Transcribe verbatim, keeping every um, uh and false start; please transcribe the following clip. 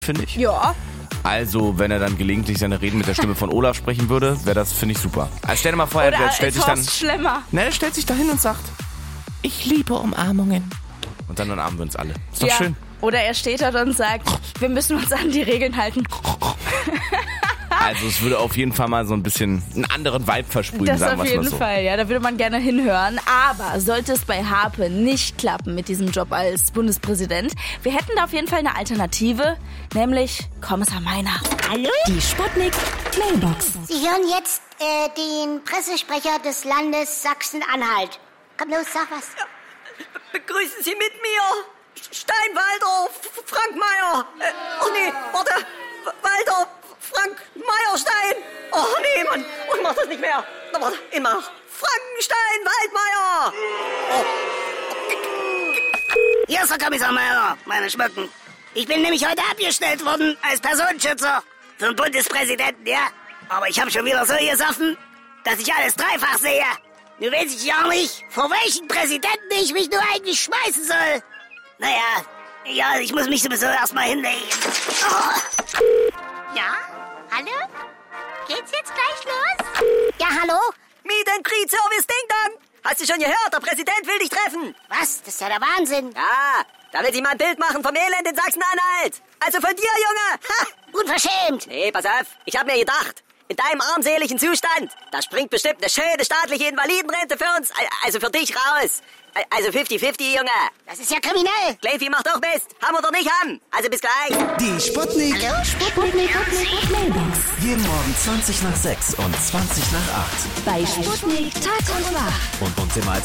finde ich. Ja. Also, wenn er dann gelegentlich seine Reden mit der Stimme von Olaf sprechen würde, wäre das, finde ich, super. Also stell dir mal vor, er Oder stellt sich dann... Horst Schlemmer. Ne, er stellt sich da hin und sagt, ich liebe Umarmungen. Und dann umarmen wir uns alle. Ist doch Ja. schön. Oder er steht da und sagt, wir müssen uns an die Regeln halten. Also es würde auf jeden Fall mal so ein bisschen einen anderen Vibe versprühen, Das sagen auf wir es mal jeden so. Fall, ja, da würde man gerne hinhören. Aber sollte es bei Harpe nicht klappen mit diesem Job als Bundespräsident, wir hätten da auf jeden Fall eine Alternative, nämlich Kommissar Meiner. Hallo? Die Sputnik Mailbox. Sie hören jetzt äh, den Pressesprecher des Landes Sachsen-Anhalt. Komm los, sag was. Begrüßen Sie mit mir Steinwalder F- Frank Meyer. Äh, oh nee, warte. W- Walter Frank Meyerstein. Oh nee, Mann. Oh, ich mach das nicht mehr. Na, warte, immer. Frankenstein Waldmeier. Hier ist der Kommissar Meyer, meine Schmücken. Ich bin nämlich heute abgestellt worden als Personenschützer für den Bundespräsidenten, ja? Aber ich habe schon wieder so gesoffen, dass ich alles dreifach sehe. Nun weiß ich ja nicht, vor welchen Präsidenten ich mich nur eigentlich schmeißen soll. Naja, ja, ich muss mich sowieso erstmal hinlegen. Oh. Ja? Hallo? Geht's jetzt gleich los? Ja, hallo? Meet and Greet Service Ding Dong. Hast du schon gehört? Der Präsident will dich treffen. Was? Das ist ja der Wahnsinn. Ja, da will sich mal ein Bild machen vom Elend in Sachsen-Anhalt. Also von dir, Junge. Ha! Unverschämt. Nee, pass auf. Ich hab mir gedacht, in deinem armseligen Zustand, da springt bestimmt eine schöne staatliche Invalidenrente für uns, also für dich raus. Also fünfzig fünfzig, Junge. Das ist ja kriminell. Kleinvieh macht doch Mist. Haben oder nicht haben. Also bis gleich. Die Sputnik. Hallo? Sputnik Mailbox. Jeden Morgen zwanzig nach sechs und zwanzig nach acht. Bei Sputnik Tag und Wach. Und uns immer als